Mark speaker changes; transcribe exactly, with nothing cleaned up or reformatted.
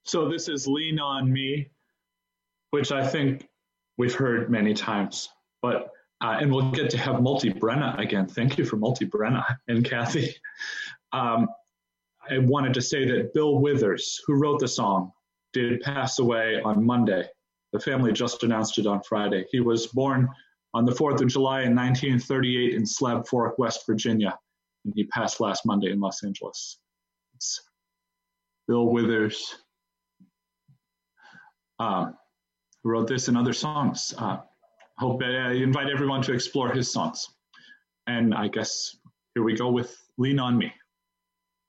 Speaker 1: So this is Lean On Me, which I think we've heard many times, but uh, and we'll get to have Multi Brenna again. Thank you for Multi Brenna and Kathy. Um, I wanted to say that Bill Withers, who wrote the song, did pass away on Monday. The family just announced it on Friday. He was born on the fourth of July in nineteen thirty-eight in Slab Fork, West Virginia, and he passed last Monday in Los Angeles. It's Bill Withers, um, who wrote this and other songs. Uh, hope I uh, invite everyone to explore his songs. And I guess here we go with Lean On Me.